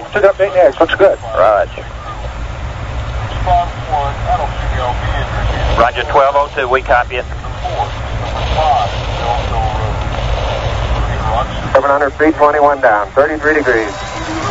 took up 8 eggs. Looks good. Roger. Roger, 1202, we copy it. 700 feet, 21 down, 33 degrees.